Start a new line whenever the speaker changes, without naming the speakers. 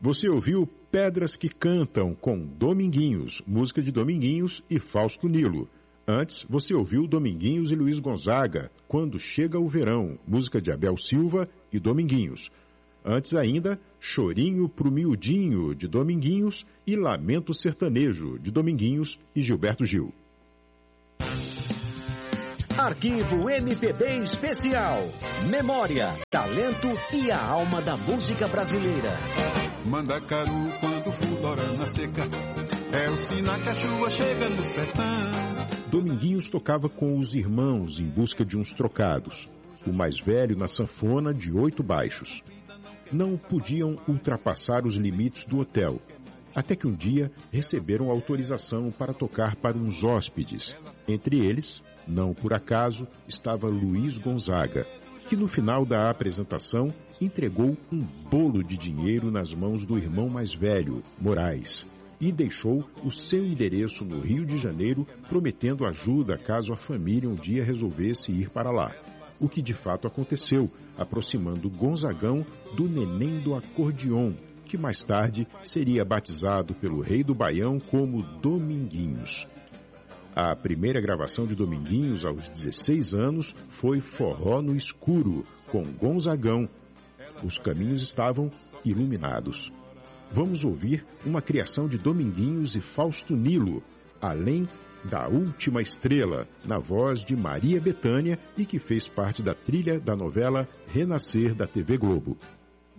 Você ouviu Pedras que Cantam, com Dominguinhos, música de Dominguinhos e Fausto Nilo. Antes, você ouviu Dominguinhos e Luiz Gonzaga, Quando Chega o Verão, música de Abel Silva e Dominguinhos. Antes ainda, Chorinho pro Miudinho, de Dominguinhos, e Lamento Sertanejo, de Dominguinhos e Gilberto Gil.
Arquivo MPB Especial. Memória, talento e a alma da música brasileira.
Mandacaru quando fulora na seca, é o sinal que a chuva chega no sertão.
Dominguinhos tocava com os irmãos em busca de uns trocados. O mais velho na sanfona de 8 baixos. Não podiam ultrapassar os limites do hotel. Até que um dia receberam autorização para tocar para uns hóspedes. Entre eles, não por acaso, estava Luiz Gonzaga, que no final da apresentação entregou um bolo de dinheiro nas mãos do irmão mais velho, Moraes, e deixou o seu endereço no Rio de Janeiro, prometendo ajuda caso a família um dia resolvesse ir para lá. O que de fato aconteceu, aproximando Gonzagão do neném do acordeon, que mais tarde seria batizado pelo rei do Baião como Dominguinhos. A primeira gravação de Dominguinhos aos 16 anos foi Forró no Escuro, com Gonzagão. Os caminhos estavam iluminados. Vamos ouvir uma criação de Dominguinhos e Fausto Nilo, Além da Última Estrela, na voz de Maria Bethânia e que fez parte da trilha da novela Renascer da TV Globo.